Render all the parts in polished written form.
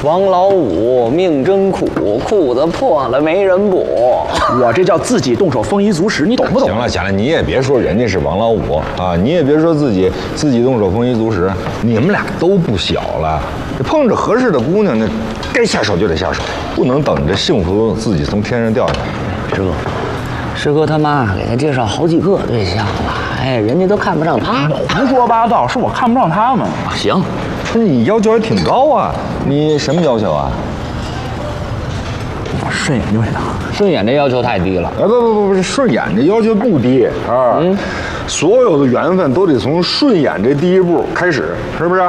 王老五命真苦，裤子破了没人补。 我这叫自己动手丰衣足食，你懂不懂？ 行了行了，你也别说人家是王老五啊，你也别说自己动手丰衣足食，你们俩都不小了，这碰着合适的姑娘，那该下手就得下手，不能等着幸福自己从天上掉下来。 师哥他妈给他介绍好几个对象了，哎，人家都看不上他。 胡说八道，是我看不上他们。 行， 那你要求还挺高啊，你什么要求啊？ 顺眼就行。 顺眼这要求太低了。 哎，不，顺眼这要求不低啊。所有的缘分都得从顺眼这第一步开始，是不是？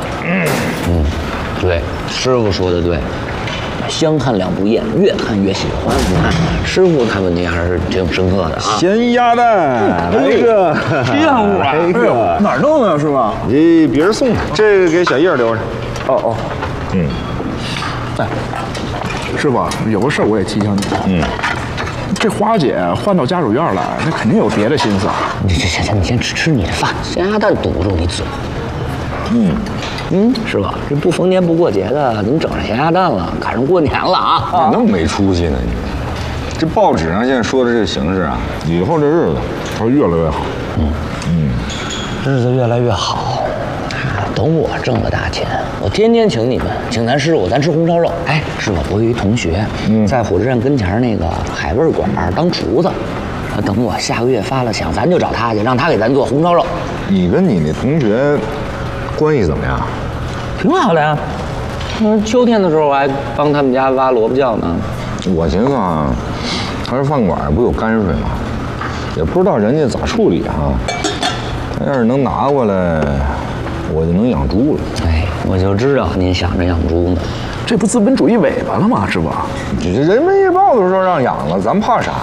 对，师傅说的对。相看两不厌，越看越喜欢。你看，师傅看问题还是挺深刻的啊。 咸鸭蛋，来一个骗我啊！哎呦，哪儿弄的是吧？ 别人送的，这个给小叶留着。 哦，哎，师傅，有个事儿我也提醒你。这花姐换到家属院了，那肯定有别的心思。 你先吃你的饭，咸鸭蛋堵住你嘴。是吧？这不逢年不过节的，怎么整上咸鸭蛋了？赶上过年了啊！ 你那么没出息呢你？这报纸上现在说的这个形势啊，以后这日子会越来越好。 日子越来越好。等我挣了大钱，我天天请你们，请咱师傅，咱吃红烧肉。哎，师傅，我有一同学，在火车站跟前那个海味馆当厨子。等我下个月发了饷，咱就找他去，让他给咱做红烧肉。 你跟你那同学关系怎么样？ 挺好的呀。秋天的时候我还帮他们家挖萝卜窖呢。 我寻思啊，他这饭馆不有泔水吗？也不知道人家咋处理啊。他要是能拿过来，我就能养猪了。 哎，我就知道您想着养猪呢。 这不资本主义尾巴了吗？师傅， 你这《人民日报》都说让养了，咱怕啥？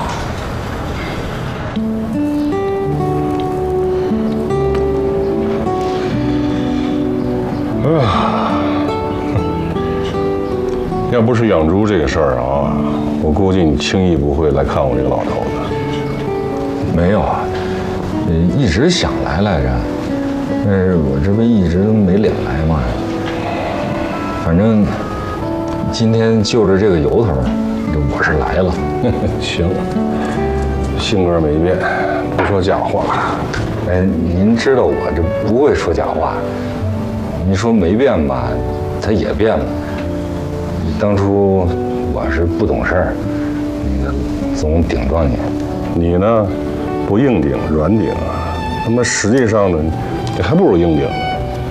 要不是养猪这个事儿啊，我估计你轻易不会来看我这个老头子。 没有啊，一直想来着，但是我这不一直都没脸来嘛。反正今天就着这个由头，我是来了。 行，性格没变，不说假话。 哎，您知道我这不会说假话，您说没变吧，他也变了。当初我是不懂事儿，那个总顶撞你。 你呢，不硬顶软顶啊，他妈实际上呢，你还不如硬顶呢。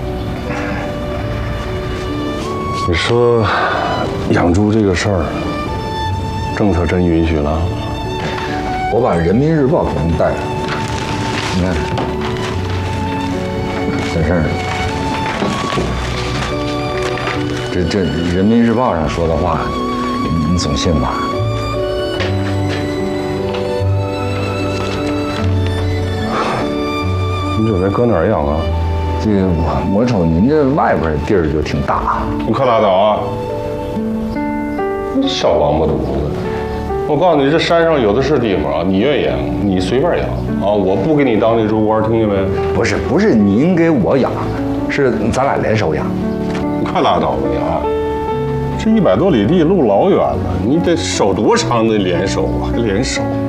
你说养猪这个事儿，政策真允许了？ 我把《人民日报》给您带来，你看，在这儿呢。这《人民日报》上说的话，你总信吧？ 你准备搁哪儿养啊？ 这个我瞅您这外边地儿就挺大。 你可拉倒啊！你小王八犊子！我告诉你，这山上有的是地方啊，你愿意养，你随便养啊！我不给你当那猪倌，听见没？ 不是您给我养，是咱俩联手养。 你快拉倒吧你啊！这100多里地路老远了，你得守多长的联手啊？联手。